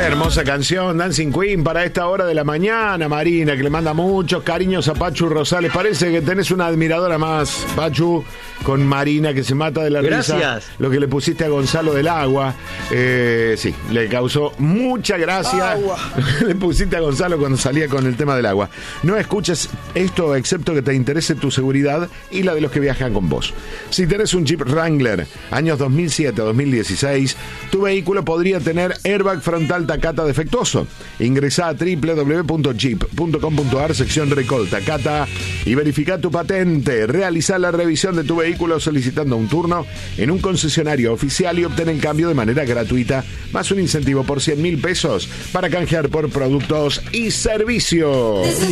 hermosa canción, Dancing Queen, para esta hora de la mañana. Marina, que le manda muchos cariños a Pachu Rosales. Parece que tenés una admiradora más, Pachu, con Marina, que se mata de la risa. Gracias. Lo que le pusiste a Gonzalo del Agua. Sí, le causó mucha gracia. Le pusiste a Gonzalo cuando salía con el tema del agua. No escuches esto excepto que te interese tu seguridad y la de los que viajan con vos. Si tenés un Jeep Wrangler, años 2007 a 2016, tu vehículo podría tener airbag frontal Takata defectuoso. Ingresá a www.jeep.com.ar, sección Recall Takata, y verifica tu patente. Realizá la revisión de tu vehículo solicitando un turno en un concesionario oficial y obtén el cambio de manera gratuita, más un incentivo por 100.000 pesos para canjear por productos y servicios.